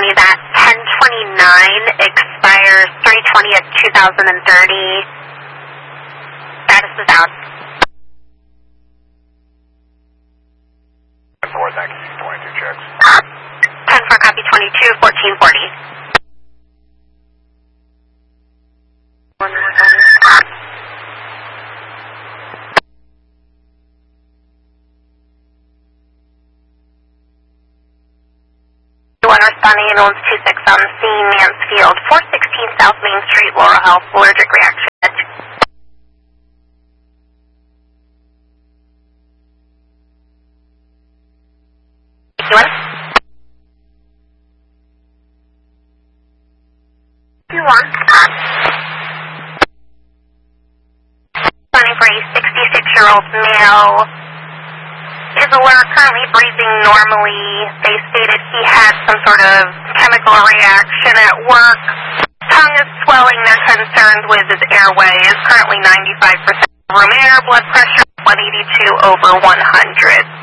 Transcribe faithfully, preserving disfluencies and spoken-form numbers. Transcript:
is at ten twenty-nine, expires three twentieth, two thousand thirty. Status is out. four, thank you, twenty-two checks. ten four, copy twenty-two, fourteen forty. One responding ambulance two six on scene, Mansfield, four sixteen South Main Street, Laurel Health, allergic reaction. You want? You want? Responding for a sixty-six-year-old male. Is aware, currently breathing normally. They stated he had some sort of chemical reaction at work. Tongue is swelling. They're concerned with his airway. Is currently ninety-five percent room air. Blood pressure one eighty-two over one hundred.